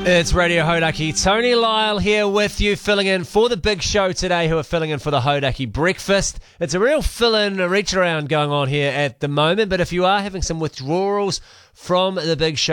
It's Radio Hodaki. Tony Lyle here with you, filling in for the big show today, who are filling in for the Hodaki breakfast. It's a real fill-in, reach-around going on here at the moment, but if you are having some withdrawals from the big show,